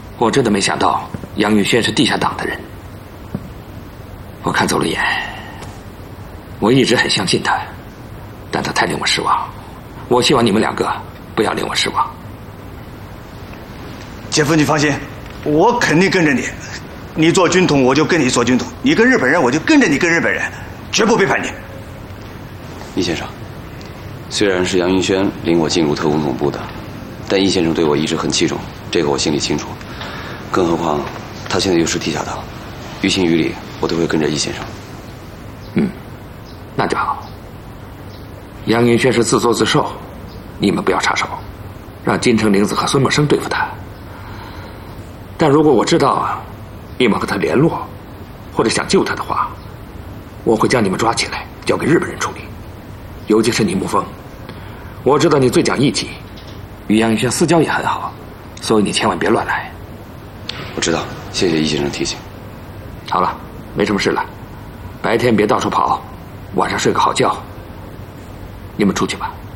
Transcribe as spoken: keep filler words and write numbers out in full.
我真的没想到杨玉轩是地下党的人，我看走了眼。我一直很相信他，但他太令我失望。我希望你们两个不要令我失望。 姐夫，你放心，我肯定跟着你。你做军统，我就跟你做军统；你跟日本人，我就跟着你跟日本人，绝不背叛你。 易先生，虽然是杨云轩领我进入特工总部的，但易先生对我一直很器重，这个我心里清楚。更何况他现在又是地下党，于情于理，我都会跟着易先生。 嗯，那就好。杨云轩是自作自受，你们不要插手，让金城玲子和孙默生对付他。但如果我知道你们和他联络，或者想救他的话，我会将你们抓起来，交给日本人处理。尤其是你沐风，我知道你最讲义气，与杨云轩私交也很好，所以你千万别乱来。 我知道，谢谢易先生提醒。 好了，没什么事了，白天别到处跑，晚上睡个好觉。你们出去吧。